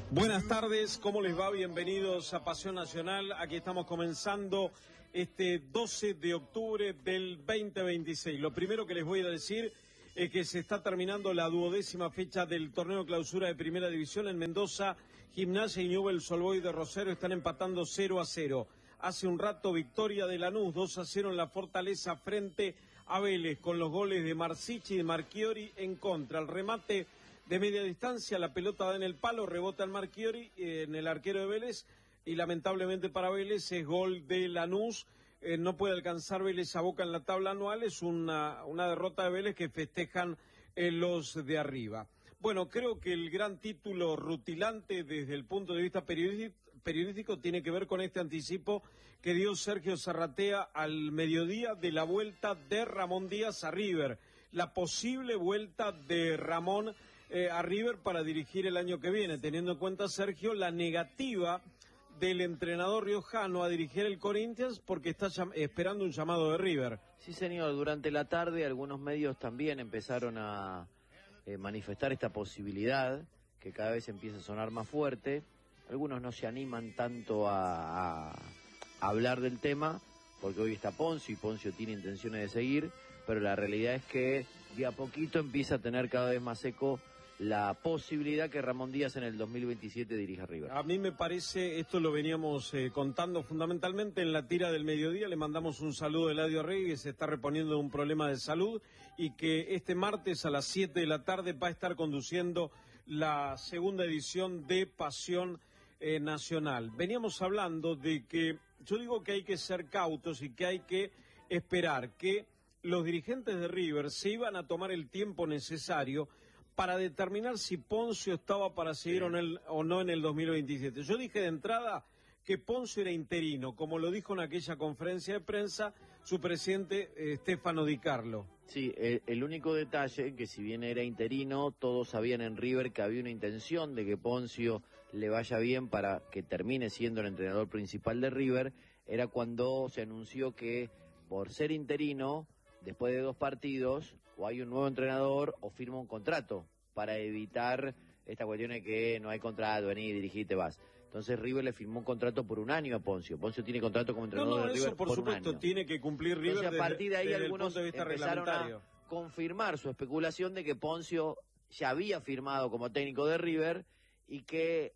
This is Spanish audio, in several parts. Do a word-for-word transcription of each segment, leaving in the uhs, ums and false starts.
Buenas tardes, ¿cómo les va? Bienvenidos a Pasión Nacional. Aquí estamos comenzando este doce de octubre del veinte veintiséis. Lo primero que les voy a decir es que se está terminando la duodécima fecha del torneo clausura de Primera División en Mendoza. Gimnasia y Newell's Old Boys de Rosario están empatando cero a cero. Hace un rato victoria de Lanús, dos a cero en la Fortaleza frente a Vélez, con los goles de Marsichi y de Marchiori en contra. El remate de media distancia, la pelota da en el palo, rebota el Marchiori eh, en el arquero de Vélez y lamentablemente para Vélez es gol de Lanús. Eh, no puede alcanzar Vélez a Boca en la tabla anual, es una, una derrota de Vélez que festejan eh, los de arriba. Bueno, creo que el gran título rutilante desde el punto de vista periodístico, periodístico tiene que ver con este anticipo que dio Sergio Zarratea al mediodía de la vuelta de Ramón Díaz a River. La posible vuelta de Ramón Eh, a River para dirigir el año que viene, teniendo en cuenta, Sergio, la negativa del entrenador riojano a dirigir el Corinthians porque está esperando un llamado de River. Sí, señor, durante la tarde algunos medios también empezaron a eh, manifestar esta posibilidad que cada vez empieza a sonar más fuerte. Algunos no se animan tanto a, a, a hablar del tema porque hoy está Ponzio y Ponzio tiene intenciones de seguir, pero la realidad es que de a poquito empieza a tener cada vez más eco la posibilidad que Ramón Díaz en el dos mil veintisiete dirija River. A mí me parece, esto lo veníamos eh, contando fundamentalmente en la tira del mediodía, le mandamos un saludo a Eladio Rey, que se está reponiendo de un problema de salud y que este martes a las siete de la tarde va a estar conduciendo la segunda edición de Pasión eh, Nacional. Veníamos hablando de que, yo digo que hay que ser cautos y que hay que esperar que los dirigentes de River se iban a tomar el tiempo necesario para determinar si Ponzio estaba para seguir sí. o, en el, o no en el dos mil veintisiete. Yo dije de entrada que Ponzio era interino, como lo dijo en aquella conferencia de prensa su presidente eh, Stefano Di Carlo. Sí, el, el único detalle, que si bien era interino, todos sabían en River que había una intención de que Ponzio le vaya bien para que termine siendo el entrenador principal de River, era cuando se anunció que por ser interino, después de dos partidos, o hay un nuevo entrenador o firma un contrato para evitar esta cuestión de que no hay contrato, vení, dirigí, te vas. Entonces River le firmó un contrato por un año a Ponzio. Ponzio tiene contrato como entrenador no, no, de River eso por, por supuesto un año. Tiene que cumplir River. Entonces, a partir de ahí desde, algunos desde el punto de vista empezaron a confirmar su especulación de que Ponzio ya había firmado como técnico de River y que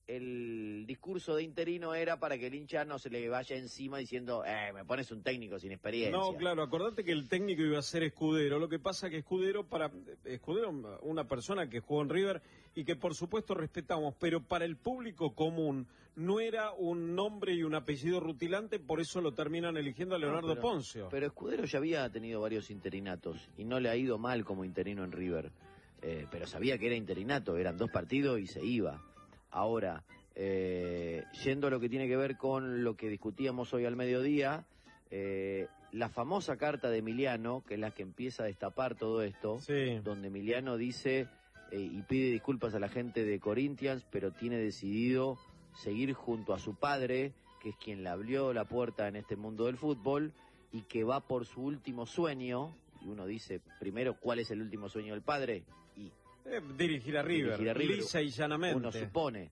el discurso de interino era para que el hincha no se le vaya encima diciendo, eh, me pones un técnico sin experiencia. No, claro, acordate que el técnico iba a ser Escudero. Lo que pasa que Escudero, para Escudero, una persona que jugó en River y que por supuesto respetamos, pero para el público común no era un nombre y un apellido rutilante, por eso lo terminan eligiendo a Leonardo no, pero, Ponzio. Pero Escudero ya había tenido varios interinatos y no le ha ido mal como interino en River, eh, pero sabía que era interinato, eran dos partidos y se iba. Ahora, eh, yendo a lo que tiene que ver con lo que discutíamos hoy al mediodía, eh, la famosa carta de Emiliano, que es la que empieza a destapar todo esto, sí. donde Emiliano dice eh, y pide disculpas a la gente de Corinthians, pero tiene decidido seguir junto a su padre, que es quien le abrió la puerta en este mundo del fútbol, y que va por su último sueño. Y uno dice, primero, ¿cuál es el último sueño del padre? Y Eh, dirigir a River, dirigir a River, lisa y llanamente. Uno supone.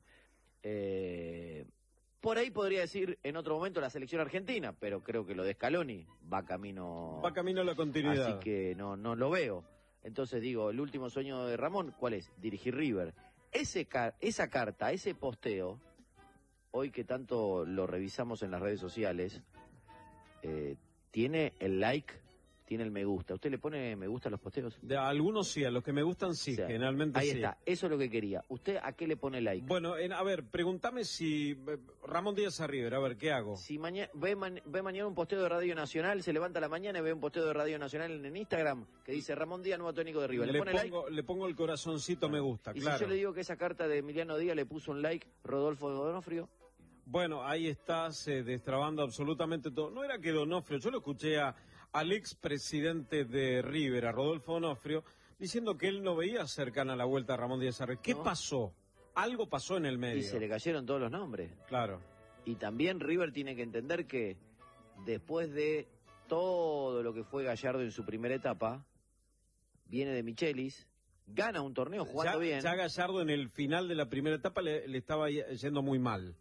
Eh, por ahí podría decir en otro momento la selección argentina, pero creo que lo de Scaloni va camino... Va camino a la continuidad. Así que no, no lo veo. Entonces digo, el último sueño de Ramón, ¿cuál es? Dirigir River. Ese esa carta, ese posteo, hoy que tanto lo revisamos en las redes sociales, eh, tiene el like... tiene el me gusta. ¿Usted le pone me gusta a los posteos? De algunos sí, a los que me gustan sí, o sea, generalmente ahí sí. Ahí está, eso es lo que quería. ¿Usted a qué le pone like? Bueno, en, a ver, pregúntame si Ramón Díaz a River, a ver, ¿qué hago? Si maña, ve, man, ve mañana un posteo de Radio Nacional, se levanta a la mañana y ve un posteo de Radio Nacional en, en Instagram que dice Ramón Díaz, nuevo técnico de River. ¿Le, le pone pongo, like? Le pongo el corazoncito me gusta, y claro. Y si yo le digo que esa carta de Emiliano Díaz le puso un like Rodolfo Donofrio. Bueno, ahí estás eh, destrabando absolutamente todo. No era que Donofrio, yo lo escuché a... al expresidente de River, a Rodolfo Donofrio, diciendo que él no veía cercana la vuelta a Ramón Díaz Arre. ¿Qué no. pasó? Algo pasó en el medio. Y se le cayeron todos los nombres. Claro. Y también River tiene que entender que después de todo lo que fue Gallardo en su primera etapa, viene de Michelis, gana un torneo jugando ya, bien. Ya Gallardo en el final de la primera etapa le, le estaba yendo muy mal.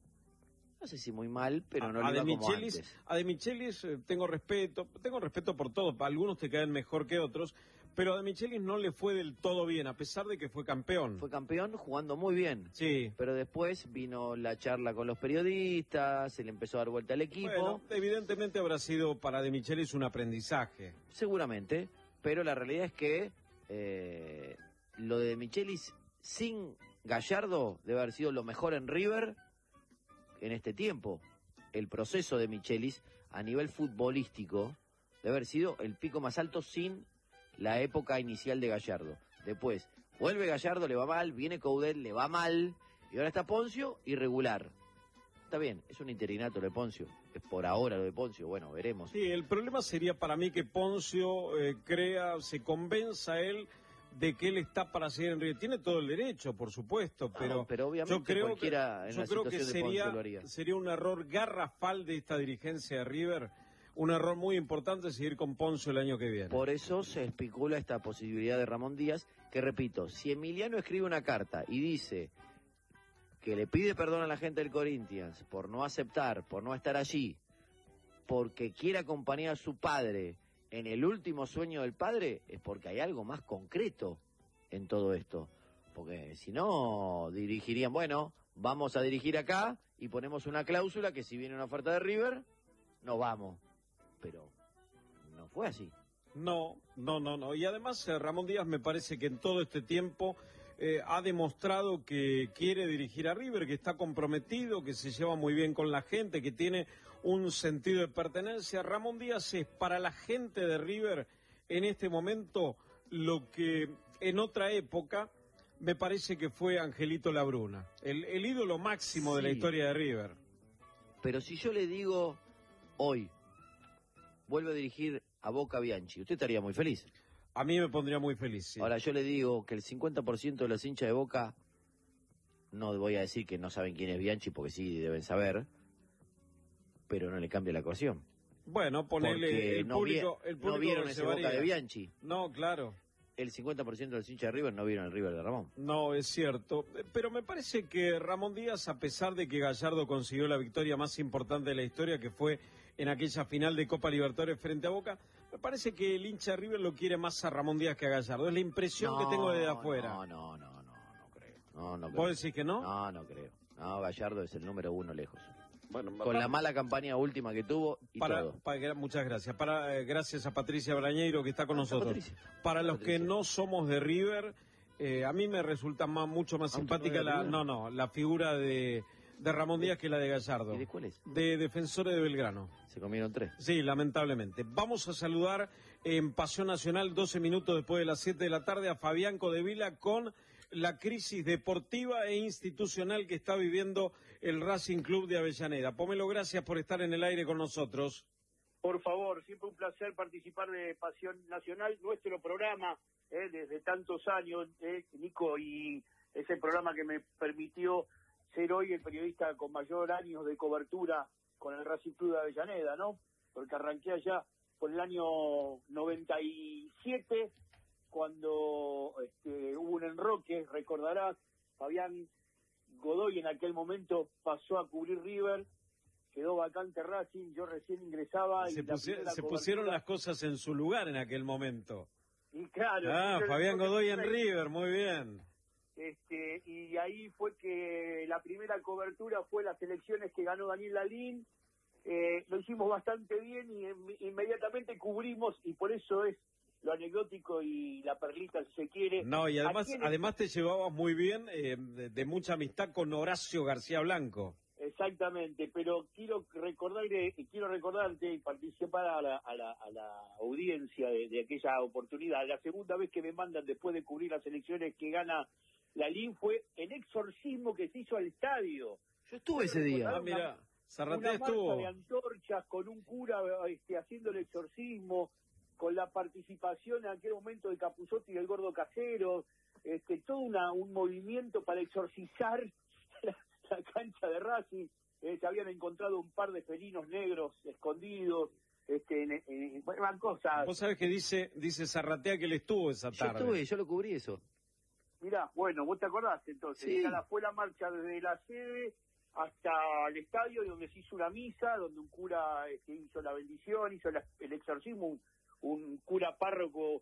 No sé si muy mal, pero no a, le a iba de como Michelis, antes. A De Michelis eh, tengo respeto, tengo respeto por todo, algunos te caen mejor que otros, pero a De Michelis no le fue del todo bien, a pesar de que fue campeón. Fue campeón jugando muy bien. Sí. Pero después vino la charla con los periodistas, se le empezó a dar vuelta al equipo. Bueno, evidentemente habrá sido para De Michelis un aprendizaje. Seguramente, pero la realidad es que eh, lo de De Michelis sin Gallardo debe haber sido lo mejor en River en este tiempo. El proceso de Michelis a nivel futbolístico debe haber sido el pico más alto sin la época inicial de Gallardo. Después, vuelve Gallardo, le va mal, viene Coudet, le va mal, y ahora está Poncio, irregular. Está bien, es un interinato lo de Poncio, es por ahora lo de Poncio, bueno, veremos. Sí, el problema sería para mí que Poncio eh, crea, se convenza él de que él está para seguir en River. Tiene todo el derecho, por supuesto, pero, no, pero obviamente yo creo cualquiera que, en yo la creo que situación de Poncio sería, lo haría. sería un error garrafal de esta dirigencia de River, un error muy importante seguir con Poncio el año que viene. Por eso se especula esta posibilidad de Ramón Díaz, que repito, si Emiliano escribe una carta y dice que le pide perdón a la gente del Corinthians por no aceptar, por no estar allí, porque quiere acompañar a su padre en el último sueño del padre, es porque hay algo más concreto en todo esto. Porque si no, dirigirían, bueno, vamos a dirigir acá y ponemos una cláusula que si viene una oferta de River, no vamos. Pero no fue así. No, no, no, no. Y además eh, Ramón Díaz me parece que en todo este tiempo eh, ha demostrado que quiere dirigir a River, que está comprometido, que se lleva muy bien con la gente, que tiene un sentido de pertenencia. Ramón Díaz es para la gente de River en este momento lo que en otra época me parece que fue Angelito Labruna, el, el ídolo máximo sí. de la historia de River. Pero si yo le digo hoy, vuelve a dirigir a Boca Bianchi, usted estaría muy feliz. A mí me pondría muy feliz, sí. Ahora yo le digo que el cincuenta por ciento de los hinchas de Boca, no voy a decir que no saben quién es Bianchi, porque sí deben saber, pero no le cambia la ecuación. Bueno, ponele el no público, vi, el público no vieron se ese varía. Boca de Bianchi. No, claro. El cincuenta por ciento de los hinchas de River no vieron el River de Ramón. No, es cierto. Pero me parece que Ramón Díaz, a pesar de que Gallardo consiguió la victoria más importante de la historia, que fue en aquella final de Copa Libertadores frente a Boca, me parece que el hincha de River lo quiere más a Ramón Díaz que a Gallardo. Es la impresión no, que tengo desde afuera. No, no, no, no, no creo. No, no creo. ¿Vos decís que no? No, no creo. No, Gallardo es el número uno lejos. Bueno, con la mala campaña última que tuvo y para, todo. Para, muchas gracias. Para, eh, gracias a Patricia Brañeiro que está con ah, nosotros. Patricia. Para los Patricia. que no somos de River, eh, a mí me resulta más, mucho más simpática la, no, no, la figura de, de Ramón Díaz que la de Gallardo. ¿Y de cuál es? De Defensores de Belgrano. Se comieron tres. Sí, lamentablemente. Vamos a saludar en Pasión Nacional, doce minutos después de las siete de la tarde, a Fabián Codevila con la crisis deportiva e institucional que está viviendo el Racing Club de Avellaneda. Pomelo, gracias por estar en el aire con nosotros. Por favor, siempre un placer participar de Pasión Nacional, nuestro programa eh, desde tantos años, eh, Nico, y es el programa que me permitió ser hoy el periodista con mayor años de cobertura con el Racing Club de Avellaneda, ¿no? Porque arranqué allá por el año noventa y siete, cuando este, hubo un enroque, recordarás, Fabián Godoy en aquel momento pasó a cubrir River, quedó vacante Racing, yo recién ingresaba. Se, y la pusi se cobertura... pusieron las cosas en su lugar en aquel momento. Y claro. Ah, Fabián Godoy en River, muy bien. Este, y ahí fue que la primera cobertura fue las elecciones que ganó Daniel Lalín, eh, lo hicimos bastante bien y em, inmediatamente cubrimos, y por eso es lo anecdótico y la perlita, si se quiere. No, y además es... además te llevabas muy bien, eh, de, de mucha amistad con Horacio García Blanco. Exactamente, pero quiero recordarle, quiero recordarte y participar a la, a la, a la audiencia de, de aquella oportunidad. La segunda vez que me mandan después de cubrir las elecciones que gana Lalín fue el exorcismo que se hizo al estadio. Yo estuve ese día. Ah, mira, Zarratea una estuvo. marcha de antorchas con un cura este, haciendo el exorcismo, con la participación en aquel momento de Capuzzotti y del Gordo Casero, este, todo una, un movimiento para exorcizar la, la cancha de Racing. Eh, se habían encontrado un par de felinos negros escondidos, este, en, en, bueno, van cosas. Vos sabés que dice, dice Zarratea que él estuvo esa Yo tarde. estuve, yo lo cubrí eso. Mirá, bueno, vos te acordás entonces, Sí. Esa fue la marcha desde la sede hasta el estadio, donde se hizo una misa, donde un cura este, hizo la bendición, hizo la, el exorcismo, un, un cura párroco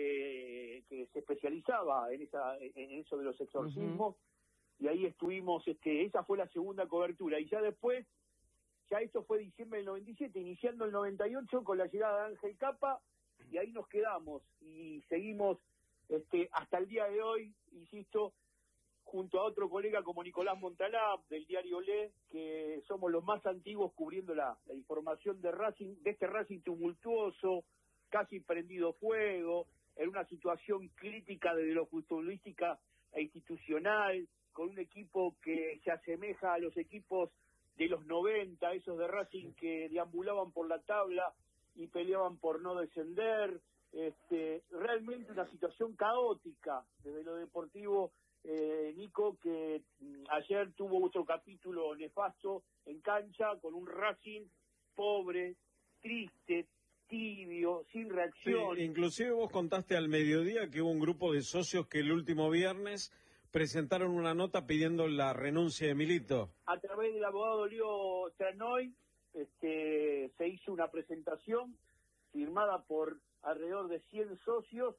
eh, que se especializaba en esa en eso de los exorcismos, uh-huh. Y ahí estuvimos, este esa fue la segunda cobertura, y ya después, ya esto fue diciembre del noventa y siete, iniciando el noventa y ocho con la llegada de Ángel Capa, y ahí nos quedamos, y seguimos este hasta el día de hoy, insisto, junto a otro colega como Nicolás Montalá, del diario Olé, que somos los más antiguos cubriendo la, la información de Racing, de este Racing tumultuoso, casi prendido fuego, en una situación crítica desde lo futbolística e institucional, con un equipo que se asemeja a los equipos de los noventa, esos de Racing que deambulaban por la tabla y peleaban por no descender. Este, realmente una situación caótica desde lo deportivo, eh, Nico, que mm, ayer tuvo otro capítulo nefasto en cancha con un Racing pobre, triste, tibio, sin reacción. Sí, inclusive vos contaste al mediodía que hubo un grupo de socios que el último viernes presentaron una nota pidiendo la renuncia de Milito. A través del abogado Leo Tranoy este, se hizo una presentación firmada por alrededor de cien socios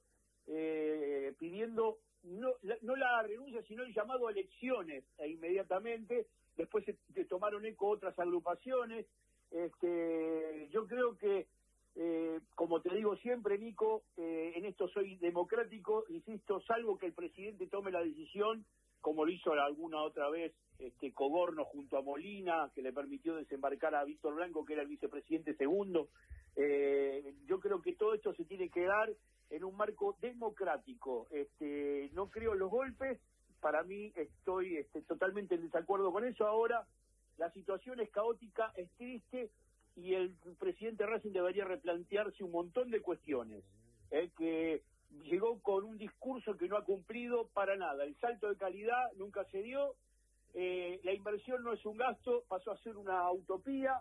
eh, pidiendo no la, no la renuncia, sino el llamado a elecciones, e inmediatamente después se, se tomaron eco otras agrupaciones. Este, yo creo que, eh, como te digo siempre, Nico, eh, en esto soy democrático, insisto, salvo que el presidente tome la decisión, como lo hizo alguna otra vez este Coborno junto a Molina, que le permitió desembarcar a Víctor Blanco, que era el vicepresidente segundo. Eh, yo creo que todo esto se tiene que dar en un marco democrático. Este, no creo en los golpes, para mí estoy este, totalmente en desacuerdo con eso. Ahora la situación es caótica, es triste, y el presidente Racing debería replantearse un montón de cuestiones, eh, que llegó con un discurso que no ha cumplido para nada. El salto de calidad nunca se dio, eh, la inversión no es un gasto, pasó a ser una utopía,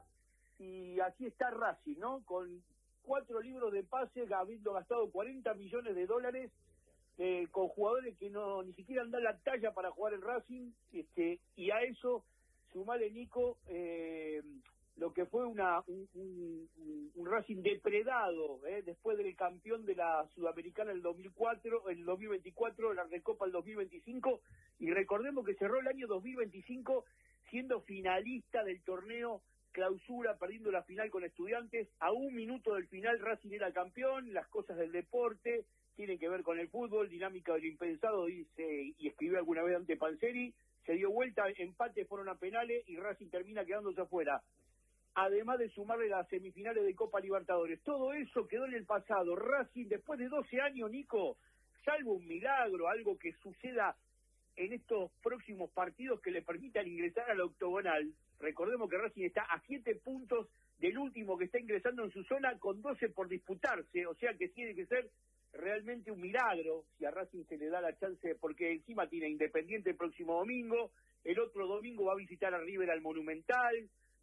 y aquí está Racing, ¿no? Con cuatro libros de pases, habiendo gastado cuarenta millones de dólares, eh, con jugadores que no ni siquiera han dado la talla para jugar en Racing, este, y a eso sumale, Nico, eh, lo que fue una un, un, un Racing depredado, eh, después del campeón de la Sudamericana el dos mil cuatro, el dos mil veinticuatro, la Recopa el dos mil veinticinco, y recordemos que cerró el año dos mil veinticinco siendo finalista del torneo Clausura, perdiendo la final con Estudiantes. A un minuto del final Racing era campeón. Las cosas del deporte tienen que ver con el fútbol, dinámica del impensado, dice y escribió alguna vez ante Panzeri. Se dio vuelta, empate, fueron a penales y Racing termina quedándose afuera, además de sumarle las semifinales de Copa Libertadores. Todo eso quedó en el pasado. Racing, después de doce años, Nico, salvo un milagro, algo que suceda en estos próximos partidos que le permitan ingresar a la octogonal. Recordemos que Racing está a siete puntos del último que está ingresando en su zona, con doce por disputarse, o sea que tiene que ser realmente un milagro si a Racing se le da la chance, porque encima tiene Independiente el próximo domingo, el otro domingo va a visitar a River al Monumental,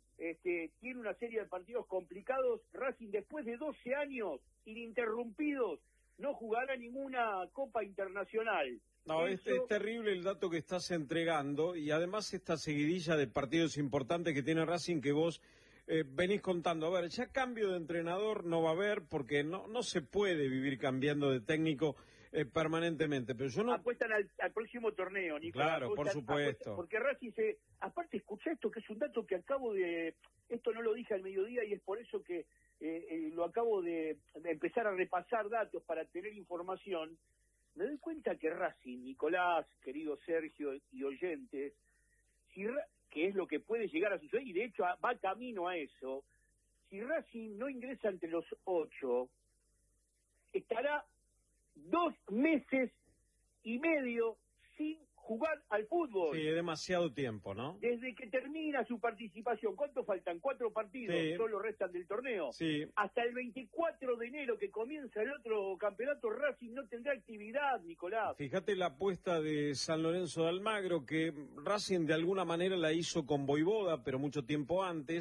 este, tiene una serie de partidos complicados. Racing, después de doce años ininterrumpidos, no jugará ninguna Copa Internacional. No, Eso... es, es terrible el dato que estás entregando, y además esta seguidilla de partidos importantes que tiene Racing que vos eh, venís contando. A ver, ya cambio de entrenador no va a haber, porque no no se puede vivir cambiando de técnico eh, permanentemente, pero yo no... Apuestan al, al próximo torneo, Nicolás. Claro, Apuestan, por supuesto. Apuestan, porque Racing se... Aparte, escucha esto, que es un dato que acabo de... Esto no lo dije al mediodía y es por eso que eh, eh, lo acabo de, de empezar a repasar datos para tener información. Me doy cuenta que Racing, Nicolás, querido Sergio y oyentes, si, que es lo que puede llegar a suceder, y de hecho va camino a eso, si Racing no ingresa entre los ocho, estará dos meses y medio sin jugar al fútbol. Sí, es demasiado tiempo, ¿no? Desde que termina su participación, ¿cuánto faltan? Cuatro partidos, sí. Solo restan del torneo. Sí. Hasta el veinticuatro de enero, que comienza el otro campeonato, Racing no tendrá actividad, Nicolás. Fíjate la apuesta de San Lorenzo de Almagro, que Racing de alguna manera la hizo con Voivoda, pero mucho tiempo antes,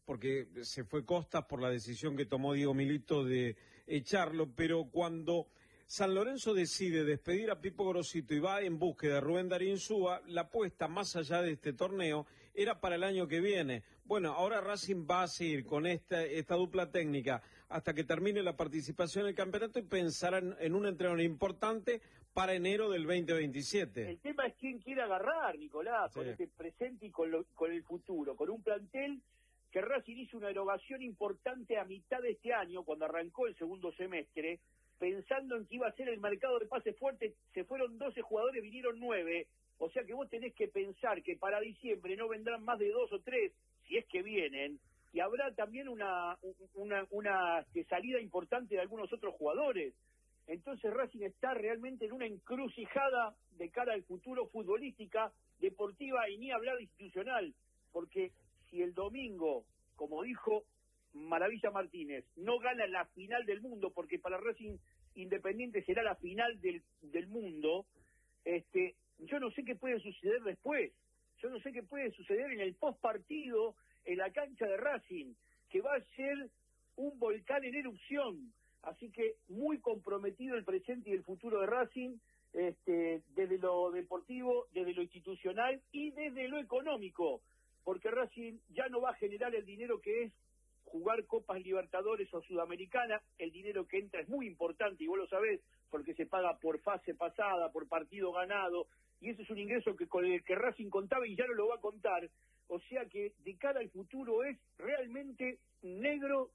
porque se fue Costas por la decisión que tomó Diego Milito de echarlo, pero cuando San Lorenzo decide despedir a Pipo Grosito y va en búsqueda de Rubén Darío Insúa, la apuesta más allá de este torneo era para el año que viene. Bueno, ahora Racing va a seguir con esta, esta dupla técnica hasta que termine la participación en el campeonato y pensará en, en un entrenador importante para enero del veinte veintisiete. El tema es quién quiere agarrar, Nicolás, sí, con este presente y con, lo, con el futuro, con un plantel que Racing hizo una erogación importante a mitad de este año, cuando arrancó el segundo semestre, pensando en que iba a ser el mercado de pases fuerte. Se fueron doce jugadores, vinieron nueve, o sea que vos tenés que pensar que para diciembre no vendrán más de dos o tres, si es que vienen, y habrá también una, una, una salida importante de algunos otros jugadores. Entonces Racing está realmente en una encrucijada de cara al futuro, futbolística, deportiva y ni hablar de institucional, porque si el domingo, como dijo Maravilla Martínez, no gana la final del mundo, porque para Racing Independiente será la final del, del mundo, este, yo no sé qué puede suceder después, yo no sé qué puede suceder en el post partido, en la cancha de Racing, que va a ser un volcán en erupción. Así que muy comprometido el presente y el futuro de Racing, este, desde lo deportivo, desde lo institucional y desde lo económico, porque Racing ya no va a generar el dinero que es jugar Copas Libertadores o Sudamericana. El dinero que entra es muy importante y vos lo sabés, porque se paga por fase pasada, por partido ganado, y ese es un ingreso que con el que Racing contaba y ya no lo va a contar. O sea que de cara al futuro es realmente negro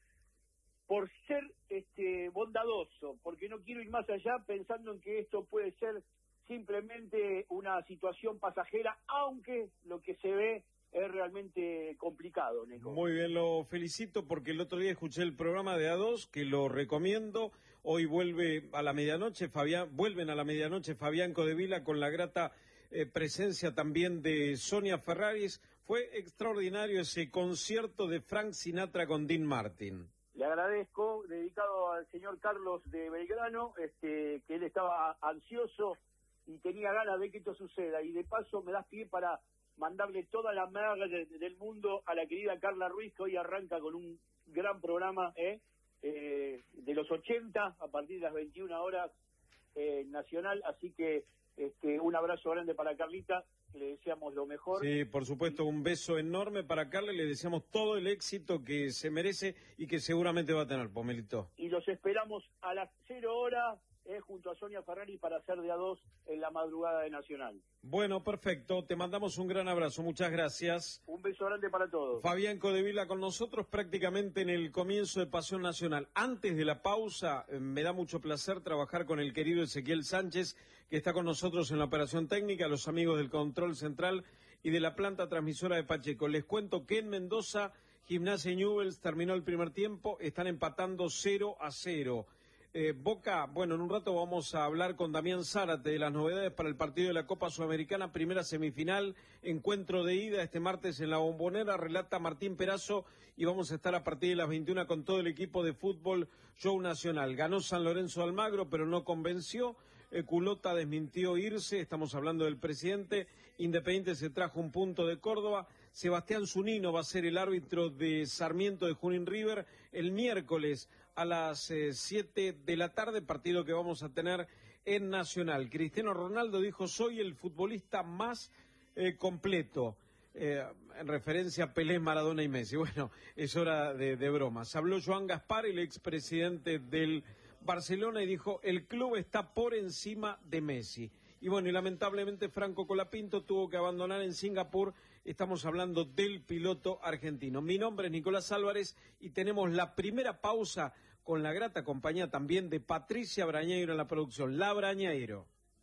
por ser este bondadoso, porque no quiero ir más allá pensando en que esto puede ser simplemente una situación pasajera, aunque lo que se ve es realmente complicado, Nico. Muy bien, lo felicito porque el otro día escuché el programa de A dos, que lo recomiendo. Hoy vuelve a la medianoche, Fabián, vuelven a la medianoche Fabián Codevila con la grata eh, presencia también de Sonia Ferraris. Fue extraordinario ese concierto de Frank Sinatra con Dean Martin. Le agradezco, dedicado al señor Carlos de Belgrano, este, que él estaba ansioso y tenía ganas de que esto suceda. Y de paso me das pie para mandarle toda la merga de, de, del mundo a la querida Carla Ruiz, que hoy arranca con un gran programa ¿eh? Eh, de los ochenta, a partir de las veintiuna horas eh, nacional. Así que este, un abrazo grande para Carlita. Le deseamos lo mejor. Sí, por supuesto, un beso enorme para Carla y le deseamos todo el éxito que se merece y que seguramente va a tener, Pomelito. Y los esperamos a las cero horas eh, junto a Sonia Ferrari para hacer de a dos en la madrugada de Nacional. Bueno, perfecto, te mandamos un gran abrazo, muchas gracias. Un beso grande para todos. Fabián Codevila con nosotros prácticamente en el comienzo de Pasión Nacional. Antes de la pausa, eh, me da mucho placer trabajar con el querido Ezequiel Sánchez, que está con nosotros en la operación técnica, los amigos del control central y de la planta transmisora de Pacheco. Les cuento que en Mendoza, Gimnasia y Newell's terminó el primer tiempo, están empatando cero a cero. Eh, Boca, bueno, en un rato vamos a hablar con Damián Zárate de las novedades para el partido de la Copa Sudamericana, primera semifinal, encuentro de ida este martes en la Bombonera, relata Martín Perazo y vamos a estar a partir de las veintiuna con todo el equipo de fútbol Show Nacional. Ganó San Lorenzo de Almagro, pero no convenció. Eh, Culota desmintió irse, estamos hablando del presidente. Independiente se trajo un punto de Córdoba. Sebastián Zunino va a ser el árbitro de Sarmiento de Junín River el miércoles a las eh, siete de la tarde, partido que vamos a tener en Nacional. Cristiano Ronaldo dijo, soy el futbolista más eh, completo, eh, en referencia a Pelé, Maradona y Messi. Bueno, es hora de, de bromas. Habló Joan Gaspar, el expresidente del Barcelona, y dijo, el club está por encima de Messi. Y bueno, y lamentablemente Franco Colapinto tuvo que abandonar en Singapur. Estamos hablando del piloto argentino. Mi nombre es Nicolás Álvarez y tenemos la primera pausa con la grata compañía también de Patricia Brañeiro en la producción. La Brañeiro.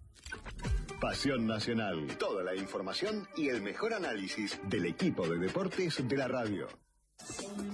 Pasión Nacional. Toda la información y el mejor análisis del equipo de deportes de la radio.